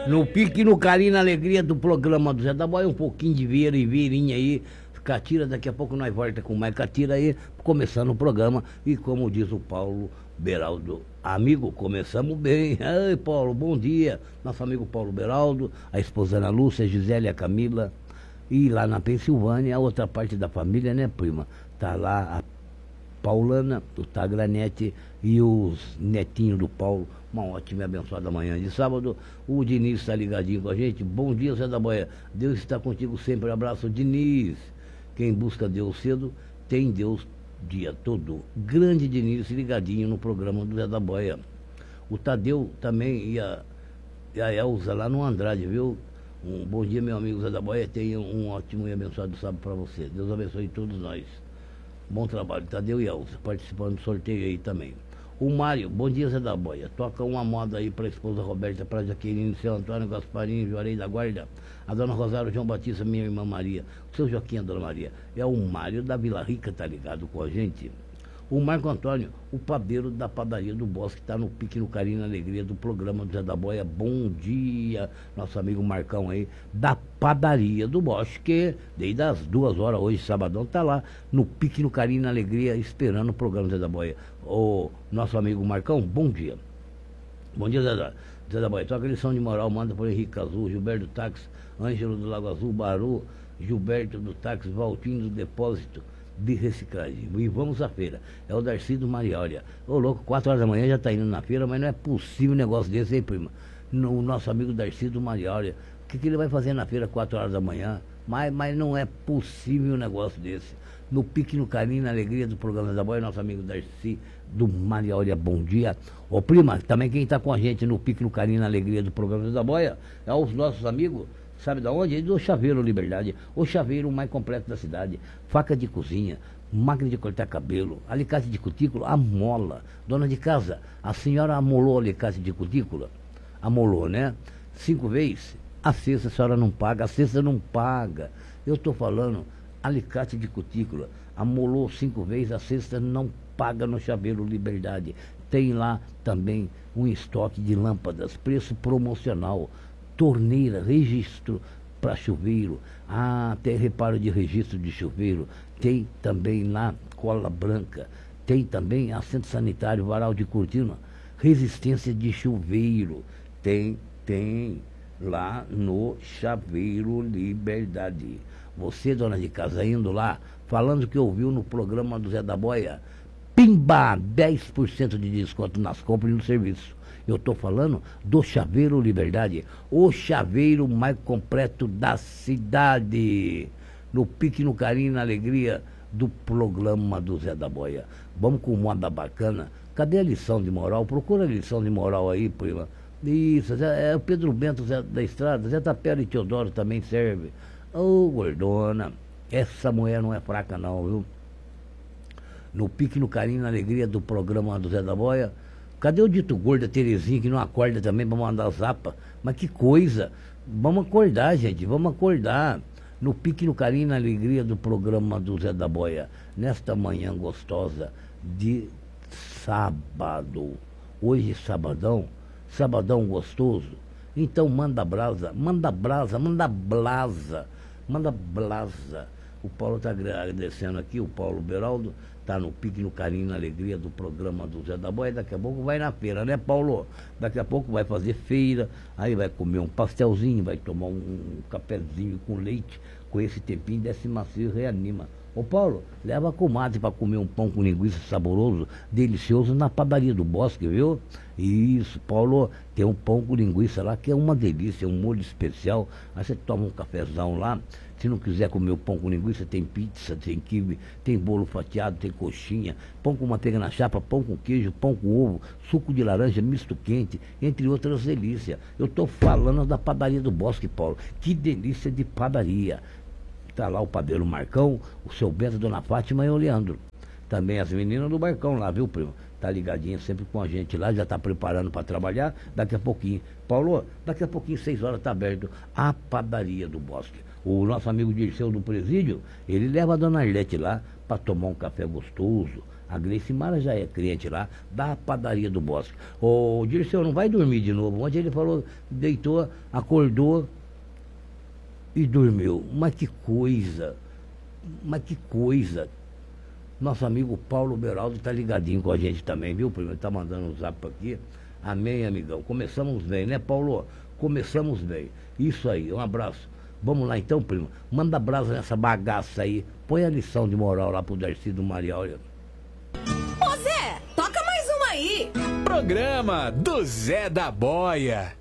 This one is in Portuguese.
No pique, no carinho, na alegria do programa do Zé da Boia, um pouquinho de vieira e vieirinha aí. Catira, daqui a pouco nós volta com mais catira aí, começando o programa. E como diz o Paulo Beraldo, amigo, começamos bem. Ai, Paulo, bom dia. Nosso amigo Paulo Beraldo, a esposa Ana Lúcia, a Gisele e a Camila. E lá na Pensilvânia, a outra parte da família, né, prima? Tá lá a Paulana, o Tagranete e os netinhos do Paulo. Uma ótima e abençoada manhã de sábado. O Diniz está ligadinho com a gente. Bom dia, Zé da Boia. Deus está contigo sempre. Abraço, Diniz. Quem busca Deus cedo, tem Deus dia todo. Grande Diniz ligadinho no programa do Zé da Boia. O Tadeu também e a Elza lá no Andrade, viu? Um bom dia, meu amigo Zé da Boia. Tenha um ótimo e abençoado sábado para você. Deus abençoe todos nós. Bom trabalho, Tadeu e Elza, participando do sorteio aí também. O Mário, bom dia, Zé da Boia. Toca uma moda aí para a esposa Roberta, para Jaqueline, seu Antônio Gasparinho, Juarez da Guarda, a dona Rosário, João Batista, minha irmã Maria, o seu Joaquim, a dona Maria. É o Mário da Vila Rica, tá ligado com a gente. O Marco Antônio, o padeiro da padaria do Bosque, está no pique, no carinho, na alegria do programa do Zé da Boia. Bom dia, nosso amigo Marcão aí, da padaria do Bosque, desde as 2 horas hoje, sabadão, tá lá no pique, no carinho, na alegria, esperando o programa do Zé da Boia. O nosso amigo Marcão, bom dia. Bom dia, Zé da Boia. Toca a lição de moral, manda por Henrique Azul, Gilberto do Táxi, Ângelo do Lago Azul, Baru, Gilberto do Táxi, Valtinho do Depósito de Reciclagem. E vamos à feira. É o Darcy do Mariória. Ô louco, 4 horas da manhã já tá indo na feira, mas não é possível um negócio desse, hein, prima? O nosso amigo Darcy do Mariória. O que ele vai fazer na feira 4 horas da manhã? Mas não é possível um negócio desse. No pique, no carinho, na alegria do programa da Boia, nosso amigo Darcy do Mariória, bom dia. Ô prima, também quem está com a gente no pique, no carinho, na alegria do programa da Boia é os nossos amigos, sabe de onde? Do Chaveiro Liberdade, o chaveiro mais completo da cidade. Faca de cozinha, máquina de cortar cabelo, alicate de cutícula, amola. Dona de casa, a senhora amolou o alicate de cutícula? Amolou, né? 5 vezes, a sexta a senhora não paga, a sexta não paga. Eu estou falando, alicate de cutícula, amolou 5 vezes, a sexta não paga no Chaveiro Liberdade. Tem lá também um estoque de lâmpadas, preço promocional, torneira, registro para chuveiro, tem reparo de registro de chuveiro, tem também lá cola branca, tem também assento sanitário, varal de cortina, resistência de chuveiro, tem lá no Chaveiro Liberdade. Você, dona de casa, indo lá, falando que ouviu no programa do Zé da Boia, pimba, 10% de desconto nas compras e no serviço. Eu estou falando do Chaveiro Liberdade, o chaveiro mais completo da cidade. No pique, no carinho, na alegria do programa do Zé da Boia. Vamos com moda bacana. Cadê a lição de moral? Procura a lição de moral aí, prima. Isso, é o Pedro Bento Zé da Estrada, Zé Tapera e Teodoro também serve. Ô, gordona, essa mulher não é fraca não, viu? No pique, no carinho, na alegria do programa do Zé da Boia. Cadê o dito gordo, a Terezinha, que não acorda também para mandar zapa? Mas que coisa! Vamos acordar, gente, vamos acordar. No pique, no carinho, na alegria do programa do Zé da Boia. Nesta manhã gostosa de sábado. Hoje, sabadão gostoso. Então manda brasa, manda brasa, manda blasa, manda blasa. O Paulo está agradecendo aqui, o Paulo Beraldo, está no pique, no carinho, na alegria do programa do Zé da Boia. Daqui a pouco vai na feira, né, Paulo? Daqui a pouco vai fazer feira, aí vai comer um pastelzinho, vai tomar um cafezinho com leite, com esse tempinho, desce macio e reanima. Ô Paulo, leva a comadre para comer um pão com linguiça saboroso, delicioso, na padaria do Bosque, viu? Isso, Paulo, tem um pão com linguiça lá que é uma delícia, um molho especial. Aí você toma um cafezão lá. Se não quiser comer o pão com linguiça, tem pizza, tem quibe, tem bolo fatiado, tem coxinha, pão com manteiga na chapa, pão com queijo, pão com ovo, suco de laranja, misto quente, entre outras delícias. Eu estou falando da padaria do Bosque, Paulo. Que delícia de padaria. Está lá o padeiro Marcão, o seu Bento, a dona Fátima e o Leandro. Também as meninas do Barcão lá, viu, primo? Tá ligadinha sempre com a gente lá, já tá preparando para trabalhar, daqui a pouquinho. Paulo, daqui a pouquinho, 6 horas, tá aberto a padaria do Bosque. O nosso amigo Dirceu do Presídio, ele leva a dona Arlete lá para tomar um café gostoso. A Gleice Mara já é cliente lá da padaria do Bosque. Ô, Dirceu, não vai dormir de novo. Ontem ele falou, deitou, acordou e dormiu. Mas que coisa. Nosso amigo Paulo Beraldo está ligadinho com a gente também, viu, primo? Ele está mandando um zap aqui. Amém, amigão. Começamos bem, né, Paulo? Começamos bem. Isso aí, um abraço. Vamos lá então, primo. Manda brasa nessa bagaça aí. Põe a lição de moral lá pro Darcy do Marial. Ô Zé, toca mais uma aí. Programa do Zé da Boia.